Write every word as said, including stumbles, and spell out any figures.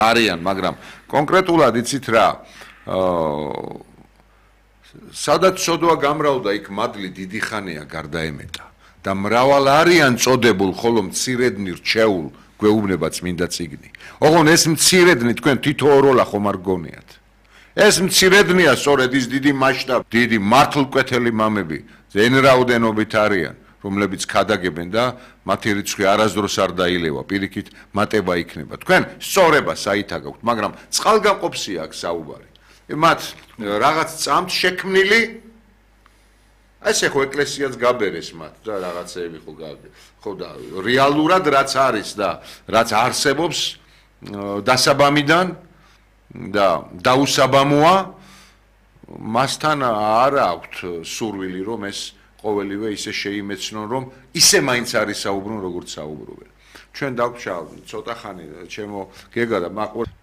არიან, მაგრამ კონკრეტულად იცით რა, სადაც სოდვა გამრავლდა იქ მადლი დიდი ხანია გარდაემეტა და მრავალ არიან წოდებულ, ხოლო მცირედნი რჩეულ გვეუბნება წმინდა წიგნი. ოღონ ეს მცირედნი თქვენ თითოეულა ხომ არ გგონიათ. ეს მცირედნია სწორედ ის დიდი მასშტაბი, დიდი მართლმკვეთელი მამები, ზენრაოდენობით არიან, რომლებიც ქადაგებენ და მათი რიცხვი არასდროს არ დაილევა, პირიქით მატება იქნება. თქვენ სწორება საით აგაქვთ, მაგრამ წყალგამყოფსია აქ საუბარი. მათ რაღაც წამთ შექმნილი ესე ხო ეკლესიაც გაბერეს მათ და რაღაცეები ხო ხო და რეალურად რაც არის და რაც არსებობს დასაბამიდან და დაუსაბამოა მასთან არ აქვთ სურვილი რომ ეს ყოველივე ისე შეიმეცნონ რომ ისე მაინც არის საუბრონ როგორც საუბრობენ ჩვენ დავჩავთ ცოტა ხანი ჩემო გეგა და მაყურე